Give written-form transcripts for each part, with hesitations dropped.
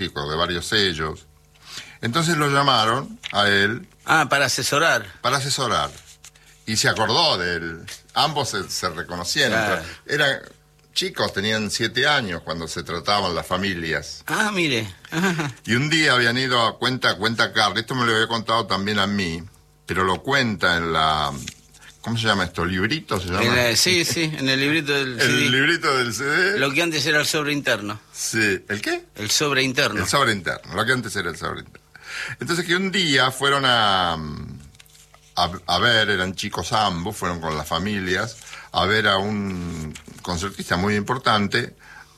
de varios sellos. Entonces lo llamaron a él. Para asesorar. Para asesorar. Y se acordó de él. Ambos se reconocieron. Claro. Eran chicos, tenían 7 años cuando se trataban las familias. Mire. Y un día habían ido a cuenta Carl. Esto me lo había contado también a mí, pero lo cuenta en la... ¿Cómo se llama esto? ¿Librito se llama? Sí, en el librito del CD. El librito del CD. Lo que antes era el sobre interno. Sí. ¿El qué? El sobre interno. El sobre interno, lo que antes era el sobre interno. Entonces que un día fueron a ver, eran chicos ambos, fueron con las familias, a ver a un concertista muy importante,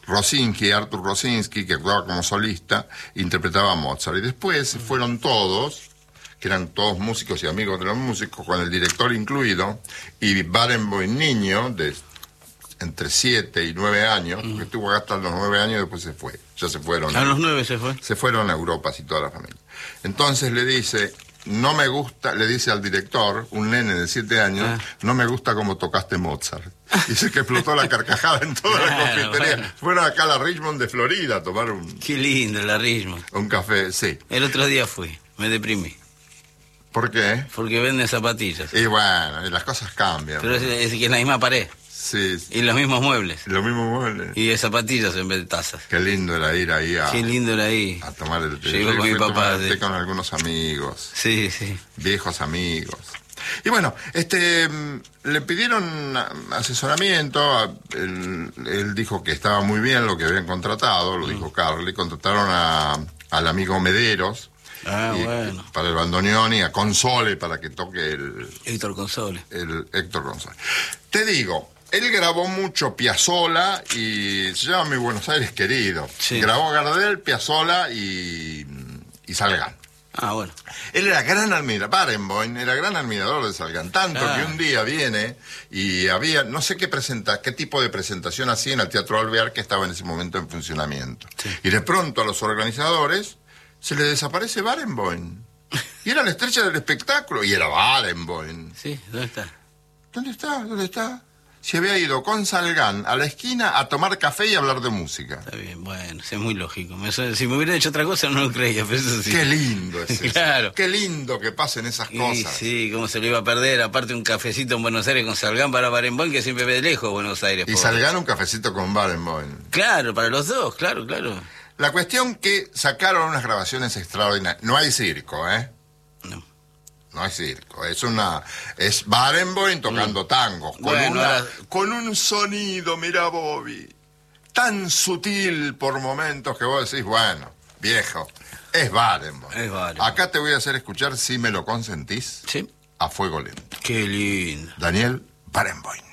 Arthur Rosinsky, que actuaba como solista, interpretaba a Mozart. Y después fueron todos, que eran todos músicos y amigos de los músicos, con el director incluido, y Barenboim niño, de entre 7 y 9 años, que estuvo acá hasta los 9 años y después se fue. Ya se fueron. A los 9 se fue. Se fueron a Europa, así toda la familia. Entonces le dice, no me gusta, le dice al director, un nene de 7 años, no me gusta cómo tocaste Mozart. Dice que explotó la carcajada en toda la confitería. Bueno. Fueron acá a la Richmond de Florida a tomar Qué lindo la Richmond. Un café, sí. El otro día fui, me deprimí. ¿Por qué? Porque venden zapatillas. Y bueno, las cosas cambian. Pero es que es la misma pared. Sí. Y los mismos muebles. Los mismos muebles. Y de zapatillas en vez de tazas. Qué lindo era ir ahí a... Qué lindo era ahí. A tomar el té. Yo iba con mi papá. Con algunos amigos. Sí. Viejos amigos. Y bueno, le pidieron asesoramiento. Él dijo que estaba muy bien lo que habían contratado, lo dijo Carl. Le contrataron al amigo Mederos. Bueno. Para el bandoneón y a Console para que toque el... Héctor Console. El Héctor Console. Te digo, él grabó mucho Piazzolla y se llama Mi Buenos Aires Querido. Sí. Grabó Gardel, Piazzolla y Salgán. Bueno. Él era gran admirador, Barenboim era gran admirador de Salgán, tanto que un día viene y había, no sé qué tipo de presentación hacía en el Teatro Alvear, que estaba en ese momento en funcionamiento. Sí. Y de pronto a los organizadores se le desaparece Barenboim. Y era la estrella del espectáculo, y era Barenboim. Sí, ¿dónde está? ¿Dónde está? Se había ido con Salgán a la esquina a tomar café y hablar de música. Está bien, bueno, es muy lógico. Si me hubiera hecho otra cosa no lo creía, pero eso sí. Qué lindo es eso. Claro. Qué lindo que pasen esas cosas. Sí, cómo se lo iba a perder. Aparte un cafecito en Buenos Aires con Salgán para Barenboim, que siempre ve de lejos Buenos Aires. Y Salgán un cafecito con Barenboim. Claro, para los dos, claro. La cuestión que sacaron unas grabaciones extraordinarias. No hay circo, ¿eh? No hay circo. Es Barenboim tocando tangos. Con un sonido, mira Bobby, tan sutil por momentos que vos decís, bueno, viejo, es Barenboim. Acá te voy a hacer escuchar, si me lo consentís, sí, A Fuego Lento. Qué lindo. Daniel Barenboim.